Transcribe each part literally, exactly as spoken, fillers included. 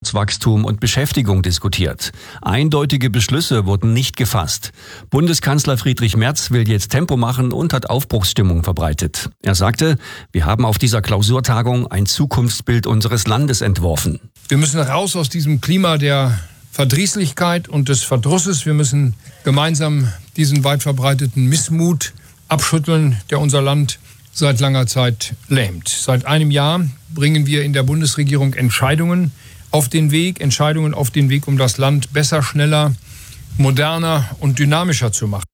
Wirtschaftswachstum und Beschäftigung diskutiert. Eindeutige Beschlüsse wurden nicht gefasst. Bundeskanzler Friedrich Merz will jetzt Tempo machen und hat Aufbruchsstimmung verbreitet. Er sagte, wir haben auf dieser Klausurtagung ein Zukunftsbild unseres Landes entworfen. Wir müssen raus aus diesem Klima der Verdrießlichkeit und des Verdrusses. Wir müssen gemeinsam diesen weit verbreiteten Missmut abschütteln, der unser Land seit langer Zeit lähmt. Seit einem Jahr bringen wir in der Bundesregierung Entscheidungen auf den Weg, Entscheidungen auf den Weg, um das Land besser, schneller, moderner und dynamischer zu machen.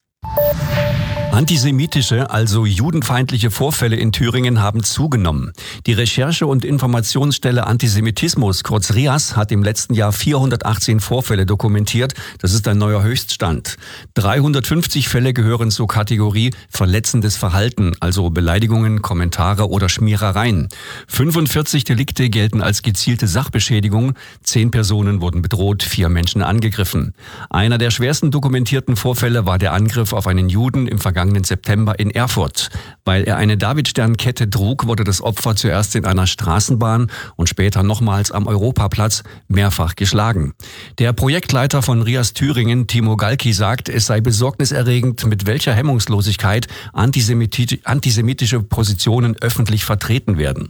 Antisemitische, also judenfeindliche Vorfälle in Thüringen haben zugenommen. Die Recherche- und Informationsstelle Antisemitismus, kurz R I A S, hat im letzten Jahr vierhundertachtzehn Vorfälle dokumentiert. Das ist ein neuer Höchststand. dreihundertfünfzig Fälle gehören zur Kategorie verletzendes Verhalten, also Beleidigungen, Kommentare oder Schmierereien. fünfundvierzig Delikte gelten als gezielte Sachbeschädigung. Zehn Personen wurden bedroht, vier Menschen angegriffen. Einer der schwersten dokumentierten Vorfälle war der Angriff auf einen Juden im vergangenen September in Erfurt. Weil er eine Davidsternkette trug, wurde das Opfer zuerst in einer Straßenbahn und später nochmals am Europaplatz mehrfach geschlagen. Der Projektleiter von R I A S Thüringen, Timo Galki, sagt, es sei besorgniserregend, mit welcher Hemmungslosigkeit antisemiti- antisemitische Positionen öffentlich vertreten werden.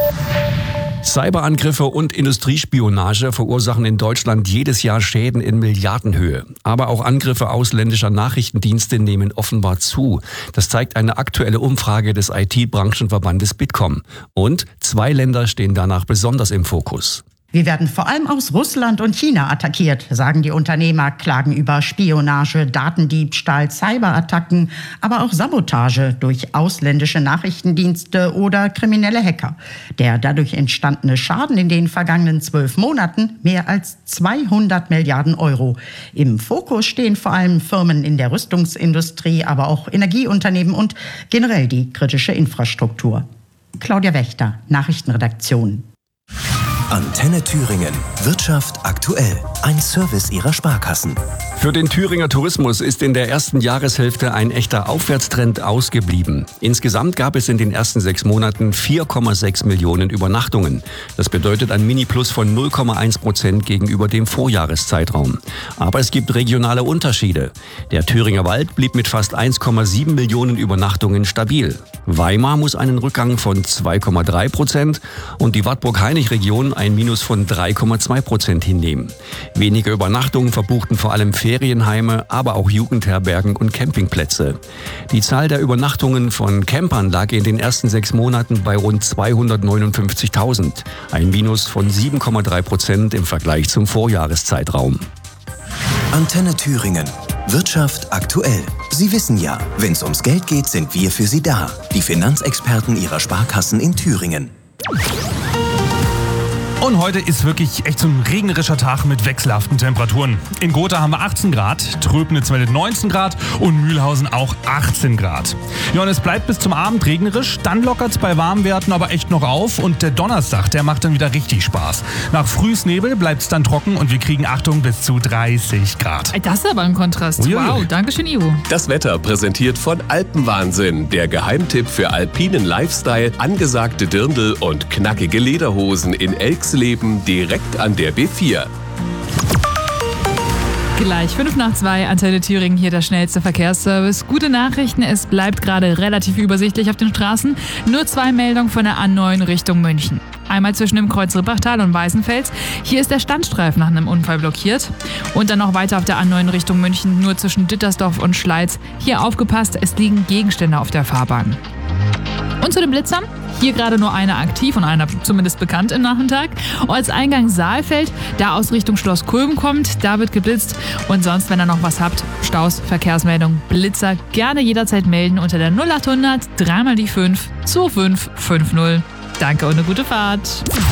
Cyberangriffe und Industriespionage verursachen in Deutschland jedes Jahr Schäden in Milliardenhöhe. Aber auch Angriffe ausländischer Nachrichtendienste nehmen offenbar zu. Das zeigt eine aktuelle Umfrage des I T-Branchenverbandes Bitkom. Und zwei Länder stehen danach besonders im Fokus. Wir werden vor allem aus Russland und China attackiert, sagen die Unternehmer, klagen über Spionage, Datendiebstahl, Cyberattacken, aber auch Sabotage durch ausländische Nachrichtendienste oder kriminelle Hacker. Der dadurch entstandene Schaden in den vergangenen zwölf Monaten mehr als zweihundert Milliarden Euro. Im Fokus stehen vor allem Firmen in der Rüstungsindustrie, aber auch Energieunternehmen und generell die kritische Infrastruktur. Claudia Wächter, Nachrichtenredaktion. Antenne Thüringen. Wirtschaft aktuell. Ein Service Ihrer Sparkassen. Für den Thüringer Tourismus ist in der ersten Jahreshälfte ein echter Aufwärtstrend ausgeblieben. Insgesamt gab es in den ersten sechs Monaten vier Komma sechs Millionen Übernachtungen. Das bedeutet ein Mini-Plus von null Komma eins Prozent gegenüber dem Vorjahreszeitraum. Aber es gibt regionale Unterschiede. Der Thüringer Wald blieb mit fast eins Komma sieben Millionen Übernachtungen stabil. Weimar muss einen Rückgang von zwei Komma drei Prozent und die Wartburg-Hainich-Region ein Minus von drei Komma zwei Prozent hinnehmen. Weniger Übernachtungen verbuchten vor allem Ferienheime, aber auch Jugendherbergen und Campingplätze. Die Zahl der Übernachtungen von Campern lag in den ersten sechs Monaten bei rund zweihundertneunundfünfzigtausend, ein Minus von sieben Komma drei Prozent im Vergleich zum Vorjahreszeitraum. Antenne Thüringen. Wirtschaft aktuell. Sie wissen ja, wenn es ums Geld geht, sind wir für Sie da. Die Finanzexperten Ihrer Sparkassen in Thüringen. Und heute ist wirklich echt so ein regnerischer Tag mit wechselhaften Temperaturen. In Gotha haben wir achtzehn Grad, Tröbnitz meldet neunzehn Grad und Mühlhausen auch achtzehn Grad. Ja, und es bleibt bis zum Abend regnerisch, dann lockert es bei warmen Werten aber echt noch auf und der Donnerstag, der macht dann wieder richtig Spaß. Nach Frühsnebel bleibt es dann trocken und wir kriegen, Achtung, bis zu dreißig Grad. Das ist aber ein Kontrast. Uiuiui. Wow, danke schön, Ivo. Das Wetter präsentiert von Alpenwahnsinn, der Geheimtipp für alpinen Lifestyle, angesagte Dirndl und knackige Lederhosen in Elxleben direkt an der B vier. Gleich fünf nach zwei, Antenne Thüringen, hier der schnellste Verkehrsservice. Gute Nachrichten, es bleibt gerade relativ übersichtlich auf den Straßen. Nur zwei Meldungen von der A neun Richtung München. Einmal zwischen dem Kreuz Rippachtal und Weißenfels. Hier ist der Standstreifen nach einem Unfall blockiert. Und dann noch weiter auf der A neun Richtung München, nur zwischen Dittersdorf und Schleiz. Hier aufgepasst, es liegen Gegenstände auf der Fahrbahn. Und zu den Blitzern. Hier gerade nur einer aktiv und einer zumindest bekannt im Nachmittag. Ortseingang Saalfeld, da aus Richtung Schloss Kulm kommt, da wird geblitzt. Und sonst, wenn ihr noch was habt, Staus, Verkehrsmeldung, Blitzer, gerne jederzeit melden unter der null achthundert drei mal die fünf zwei fünf fünf null. Danke und eine gute Fahrt.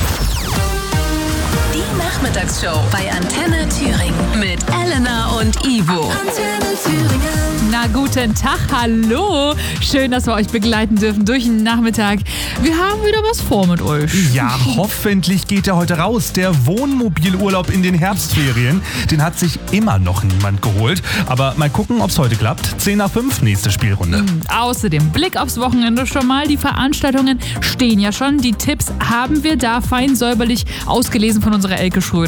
Die Nachmittagsshow bei Antenne Thüringen mit Elena und Ivo. Antenne Thüringen. Na, guten Tag, hallo. Schön, dass wir euch begleiten dürfen durch den Nachmittag. Wir haben wieder was vor mit euch. Ja, hoffentlich geht er heute raus. Der Wohnmobilurlaub in den Herbstferien, den hat sich immer noch niemand geholt. Aber mal gucken, ob es heute klappt. zehn nach fünf, nächste Spielrunde. Mhm. Außerdem Blick aufs Wochenende schon mal. Die Veranstaltungen stehen ja schon. Die Tipps haben wir da fein säuberlich ausgelesen von unserer Elke Schröder.